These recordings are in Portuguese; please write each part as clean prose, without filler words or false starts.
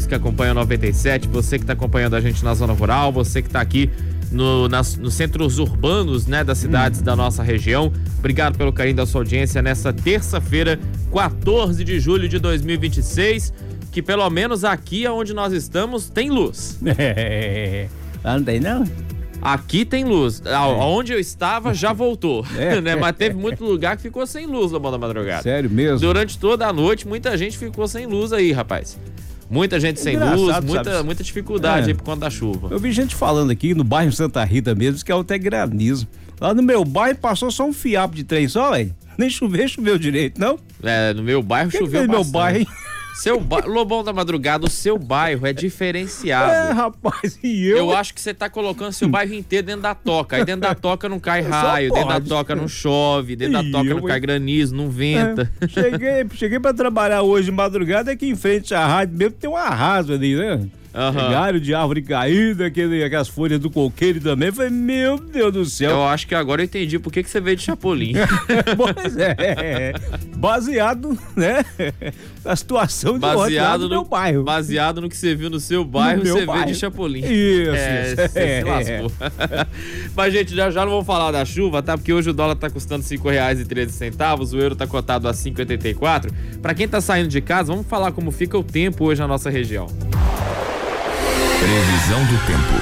amigos que acompanham a 97, você que está acompanhando a gente na zona rural, você que está aqui nos centros urbanos, né, das cidades da nossa região. Obrigado pelo carinho da sua audiência nessa terça-feira, 14 de julho de 2026, que pelo menos aqui onde nós estamos tem luz. Não tem não? Aqui tem luz. Onde eu estava já voltou. Né? Mas teve muito lugar que ficou sem luz, Lobão da Madrugada. Sério mesmo? Durante toda a noite, muita gente ficou sem luz aí, rapaz. Muita gente sem luz, muita dificuldade aí por conta da chuva. Eu vi gente falando aqui no bairro Santa Rita mesmo, que é até granizo. Lá no meu bairro passou só um fiapo de trem só, velho. Nem choveu direito, não? No meu bairro choveu bastante. No meu bairro, Lobão da Madrugada, o seu bairro é diferenciado. Rapaz, e eu? Eu acho que você tá colocando seu bairro inteiro dentro da toca. Aí dentro da toca não cai raio, dentro da toca não chove, dentro da toca não cai granizo, não venta. Cheguei pra trabalhar hoje de madrugada, aqui em frente à rádio mesmo tem um arraso ali, né? Galho de árvore caída, aquelas folhas do coqueiro também. Falei, meu Deus do céu. Eu acho que agora eu entendi por que você veio de Chapolin. Pois é. Baseado, né? Na situação do meu bairro. Baseado no que você viu no seu bairro, você veio de Chapolin. Isso. Você se lascou. Mas, gente, já não vamos falar da chuva, tá? Porque hoje o dólar tá custando R$5,13, o euro tá cotado a 5,84. Pra quem tá saindo de casa, vamos falar como fica o tempo hoje na nossa região. Previsão do tempo.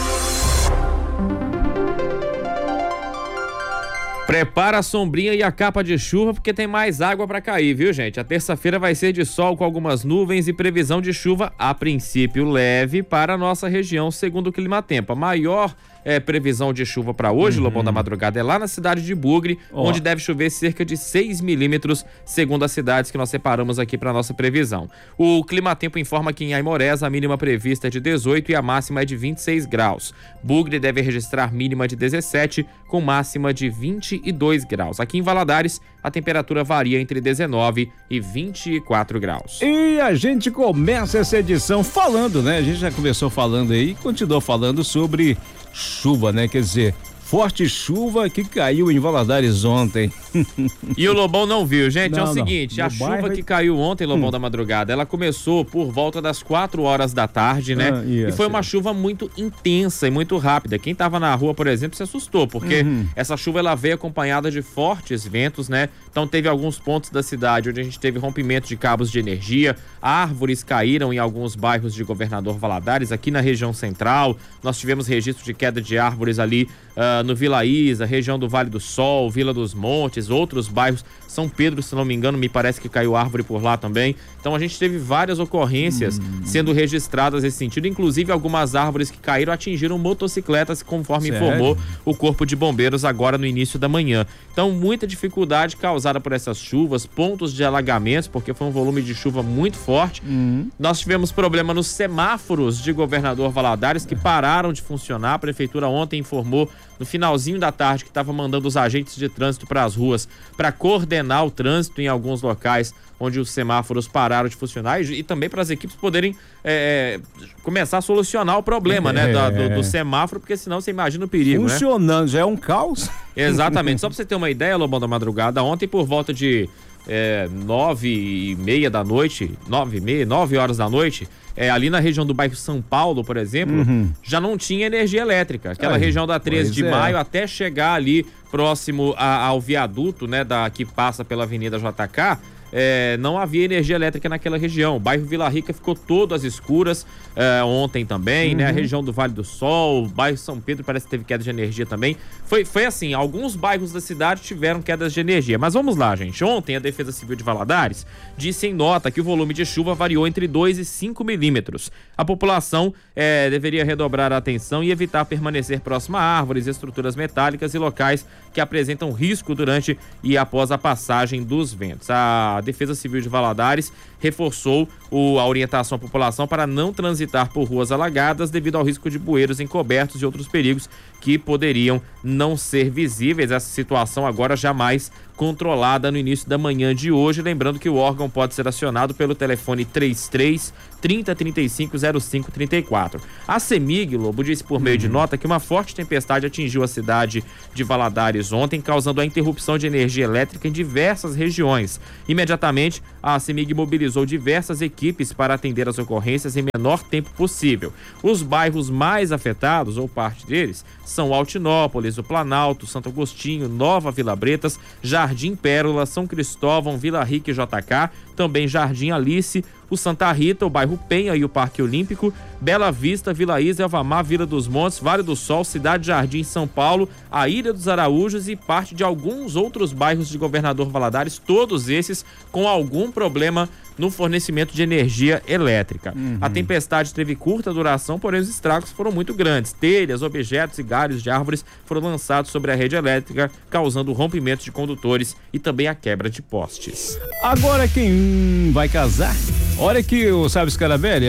Prepara a sombrinha e a capa de chuva porque tem mais água para cair, viu, gente? A terça-feira vai ser de sol com algumas nuvens e previsão de chuva, a princípio leve, para a nossa região, segundo o Climatempo. A maior previsão de chuva para hoje, Lobão da Madrugada, é lá na cidade de Bugre, onde deve chover cerca de 6 milímetros, segundo as cidades que nós separamos aqui para nossa previsão. O Climatempo informa que em Aimorés a mínima prevista é de 18 e a máxima é de 26 graus. Bugre deve registrar mínima de 17 com máxima de 22 graus. Aqui em Valadares, a temperatura varia entre 19 e 24 graus. E a gente começa essa edição falando, né? A gente já começou falando aí e continuou falando sobre chuva, né? Quer dizer, forte chuva que caiu em Valadares ontem. E o Lobão não viu, gente. É o seguinte, não. A chuva que caiu ontem, Lobão da Madrugada, ela começou por volta das 4 horas da tarde, né? E foi uma chuva muito intensa e muito rápida. Quem tava na rua, por exemplo, se assustou, porque essa chuva ela veio acompanhada de fortes ventos, né? Então teve alguns pontos da cidade onde a gente teve rompimento de cabos de energia, árvores caíram em alguns bairros de Governador Valadares, aqui na região central. Nós tivemos registro de queda de árvores ali no Vila Isa, região do Vale do Sol, Vila dos Montes, outros bairros, São Pedro, se não me engano, me parece que caiu árvore por lá também. Então a gente teve várias ocorrências sendo registradas nesse sentido, inclusive algumas árvores que caíram atingiram motocicletas, conforme informou o Corpo de Bombeiros agora no início da manhã. Então muita dificuldade causada por essas chuvas, pontos de alagamentos, porque foi um volume de chuva muito forte. Nós tivemos problema nos semáforos de Governador Valadares que pararam de funcionar. A prefeitura ontem informou no finalzinho da tarde que estava mandando os agentes de trânsito para as ruas para coordenar o trânsito em alguns locais onde os semáforos pararam de funcionar e também para as equipes poderem começar a solucionar o problema, né, do semáforo, porque senão você imagina o perigo, funcionando, né? Já é um caos. Exatamente. Só para você ter uma ideia, Lobão da Madrugada, ontem por volta de 9h30 da noite, 9 horas da noite, ali na região do bairro São Paulo, por exemplo, já não tinha energia elétrica. Aquela região da 13 de maio até chegar ali próximo ao viaduto, né, que passa pela Avenida JK, não havia energia elétrica naquela região. O bairro Vila Rica ficou todo às escuras ontem também, né? A região do Vale do Sol, o bairro São Pedro parece que teve queda de energia também. Foi assim, alguns bairros da cidade tiveram quedas de energia. Mas vamos lá, gente. Ontem a Defesa Civil de Valadares disse em nota que o volume de chuva variou entre 2 e 5 milímetros. A população deveria redobrar a atenção e evitar permanecer próxima a árvores, estruturas metálicas e locais que apresentam risco durante e após a passagem dos ventos. A Defesa Civil de Valadares reforçou a orientação à população para não transitar por ruas alagadas devido ao risco de bueiros encobertos e outros perigos que poderiam não ser visíveis. Essa situação agora jamais controlada no início da manhã de hoje. Lembrando que o órgão pode ser acionado pelo telefone 33 30 35 05 34. A CEMIG, Lobo, disse por meio de nota que uma forte tempestade atingiu a cidade de Valadares ontem, causando a interrupção de energia elétrica em diversas regiões. Imediatamente, a CEMIG mobilizou diversas equipes para atender as ocorrências em menor tempo possível. Os bairros mais afetados, ou parte deles, são Altinópolis, o Planalto, Santo Agostinho, Nova Vila Bretas, Jardim Pérola, São Cristóvão, Vila Rica e JK, também Jardim Alice, o Santa Rita, o bairro Penha e o Parque Olímpico, Bela Vista, Vila Isa, Elvamar, Vila dos Montes, Vale do Sol, Cidade Jardim, São Paulo, a Ilha dos Araújos e parte de alguns outros bairros de Governador Valadares, todos esses com algum problema no fornecimento de energia elétrica. A tempestade teve curta duração, porém os estragos foram muito grandes. Telhas, objetos e galhos de árvores foram lançados sobre a rede elétrica, causando rompimento de condutores e também a quebra de postes. Agora quem vai casar? Olha que, sabe, Scarabelli,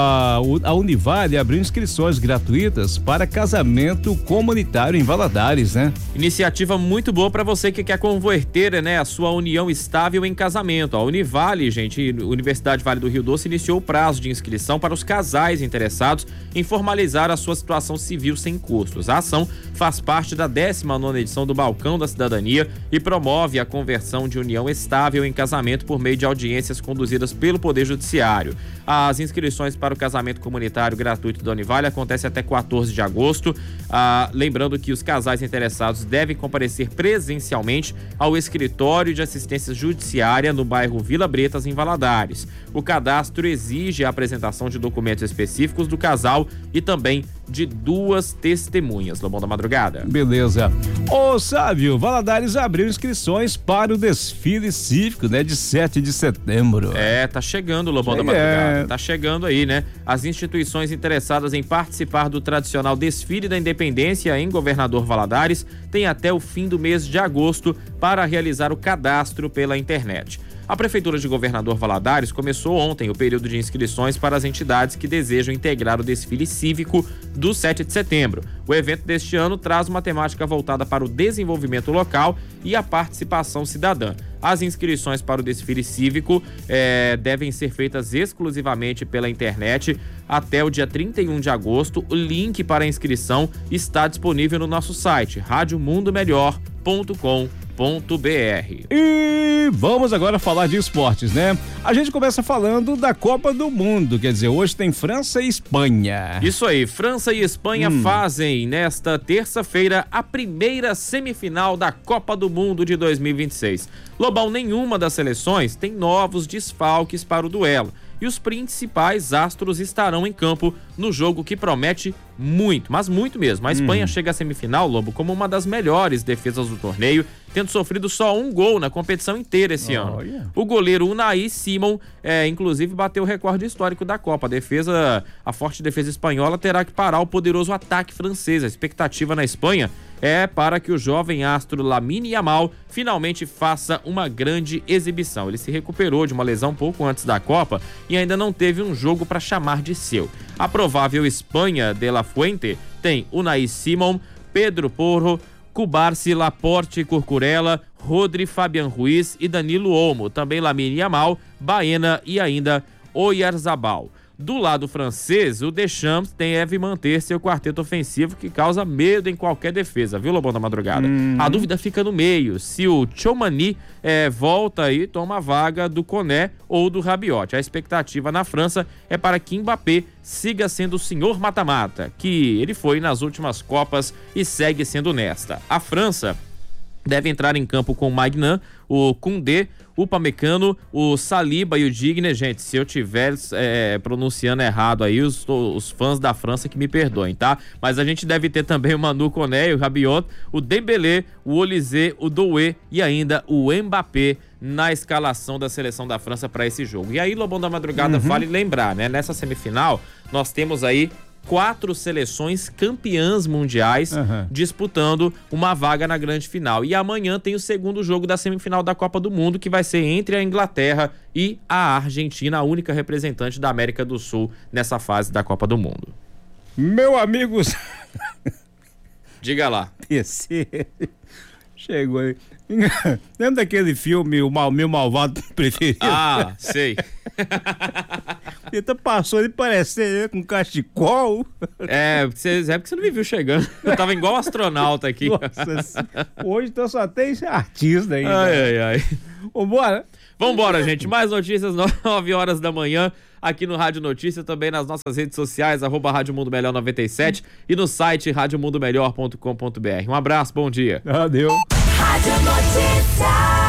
a Univale abriu inscrições gratuitas para casamento comunitário em Valadares, né? Iniciativa muito boa para você que quer converter, né, a sua união estável em casamento. A Univale, gente, Universidade Vale do Rio Doce, iniciou o prazo de inscrição para os casais interessados em formalizar a sua situação civil sem custos. A ação faz parte da 19ª edição do Balcão da Cidadania e promove a conversão de união estável em casamento por meio de audiências conduzidas pelo Poder Judiciário. As inscrições para o casamento comunitário gratuito da Univale acontecem até 14 de agosto. Lembrando que os casais interessados devem comparecer presencialmente ao escritório de assistência judiciária no bairro Vila Bretas, em Valadares. O cadastro exige a apresentação de documentos específicos do casal e também de 2 testemunhas. Lobão da Madrugada. Beleza. Ô, Sávio, Valadares abriu inscrições para o desfile cívico, né, de 7 de setembro. Tá chegando o Lobão da Madrugada. Tá chegando aí, né? As instituições interessadas em participar do tradicional desfile da Independência em Governador Valadares têm até o fim do mês de agosto para realizar o cadastro pela internet. A Prefeitura de Governador Valadares começou ontem o período de inscrições para as entidades que desejam integrar o desfile cívico do 7 de setembro. O evento deste ano traz uma temática voltada para o desenvolvimento local e a participação cidadã. As inscrições para o desfile cívico devem ser feitas exclusivamente pela internet até o dia 31 de agosto. O link para a inscrição está disponível no nosso site radiomundomelhor.com.br. E vamos agora falar de esportes, né? A gente começa falando da Copa do Mundo, quer dizer, hoje tem França e Espanha. Isso aí, França e Espanha fazem nesta terça-feira a primeira semifinal da Copa do Mundo de 2026. Lobão, nenhuma das seleções tem novos desfalques para o duelo. E os principais astros estarão em campo no jogo que promete muito, mas muito mesmo. A Espanha chega à semifinal, Lobo, como uma das melhores defesas do torneio, tendo sofrido só um gol na competição inteira esse ano. O goleiro Unai Simon, inclusive, bateu o recorde histórico da Copa. A forte defesa espanhola terá que parar o poderoso ataque francês. A expectativa na Espanha é para que o jovem astro Lamine Yamal finalmente faça uma grande exibição. Ele se recuperou de uma lesão pouco antes da Copa e ainda não teve um jogo para chamar de seu. A provável Espanha de La Fuente tem Unai Simon, Pedro Porro, Cubarsi, Laporte, Curcurella, Rodri, Fabian Ruiz e Danilo Olmo. Também Lamine Yamal, Baena e ainda Oyarzabal. Do lado francês, o Deschamps deve manter seu quarteto ofensivo que causa medo em qualquer defesa, viu, Lobão da Madrugada? A dúvida fica no meio, se o Tchouameni volta e toma a vaga do Koné ou do Rabiot. A expectativa na França é para que Mbappé siga sendo o senhor mata-mata, que ele foi nas últimas Copas e segue sendo nesta. A França deve entrar em campo com o Maignan, o Koundé, o Pamecano, o Saliba e o Digne. Gente, se eu estiver pronunciando errado aí, os fãs da França que me perdoem, tá? Mas a gente deve ter também o Manu Koné, o Rabiot, o Dembélé, o Olysée, o Doué e ainda o Mbappé na escalação da seleção da França para esse jogo. E aí, Lobão da Madrugada, vale lembrar, né? Nessa semifinal, nós temos aí 4 seleções campeãs mundiais disputando uma vaga na grande final. E amanhã tem o segundo jogo da semifinal da Copa do Mundo, que vai ser entre a Inglaterra e a Argentina, a única representante da América do Sul nessa fase da Copa do Mundo. Meu amigo... Diga lá. PC... Chegou aí. Lembra daquele filme, o Meu Malvado Preferido? Ah, sei. Ele passou ali parecendo com cachecol. É porque você não me viu chegando. Eu tava igual astronauta aqui. Nossa, hoje então só tem artista aí. Ai. Vambora? Vambora, gente. Mais notícias, 9 horas da manhã, aqui no Rádio Notícia, também nas nossas redes sociais, @Rádio Mundo Melhor 97 e no site radiomundomelhor.com.br. Um abraço, bom dia. Adeus. Rádio Notícias.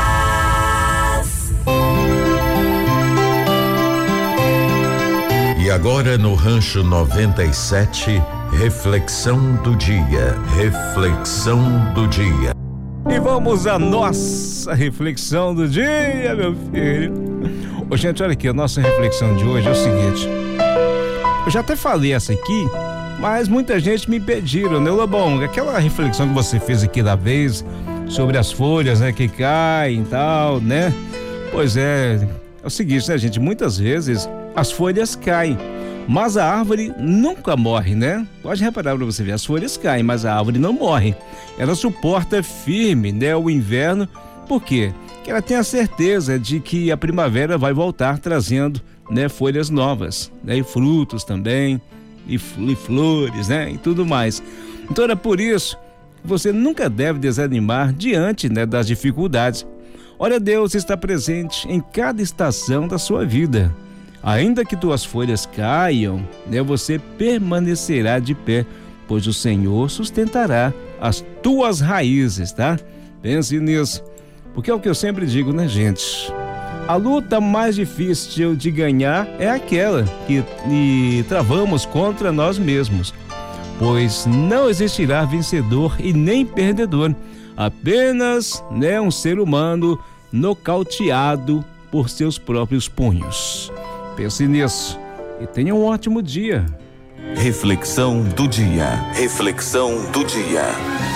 E agora no Rancho 97, reflexão do dia. Reflexão do dia. E vamos à nossa reflexão do dia, meu filho. Ô, gente, olha aqui, a nossa reflexão de hoje é o seguinte. Eu já até falei essa aqui, mas muita gente me pediram, né, Lobão? Aquela reflexão que você fez aqui da vez sobre as folhas, né, que caem e tal, né? Pois é o seguinte, né, gente? Muitas vezes as folhas caem, mas a árvore nunca morre, né? Pode reparar pra você ver, as folhas caem, mas a árvore não morre. Ela suporta firme, né, o inverno. Por quê? Porque ela tem a certeza de que a primavera vai voltar trazendo, né, folhas novas, né, e frutos também, e flores, né, e tudo mais. Então é por isso que você nunca deve desanimar diante, né, das dificuldades. Olha, Deus está presente em cada estação da sua vida. Ainda que tuas folhas caiam, né, você permanecerá de pé, pois o Senhor sustentará as tuas raízes, tá? Pense nisso, porque é o que eu sempre digo, né, gente? A luta mais difícil de ganhar é aquela que travamos contra nós mesmos, pois não existirá vencedor e nem perdedor, apenas, né, um ser humano nocauteado por seus próprios punhos. Pense nisso e tenha um ótimo dia. Reflexão do dia. Reflexão do dia.